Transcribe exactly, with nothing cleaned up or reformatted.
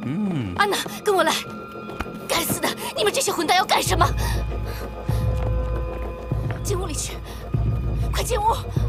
嗯， 安娜，跟我来！该死的，你们这些混蛋要干什么？进屋里去，快进屋！